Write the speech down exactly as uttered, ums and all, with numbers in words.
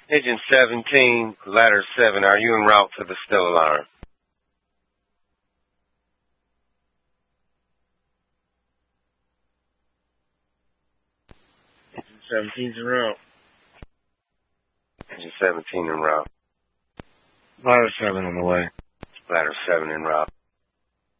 Engine seventeen, ladder seven, are you en route to the still alarm? Engine seventeen's en route. Engine seventeen en route. Ladder seven on the way. Ladder seven en route.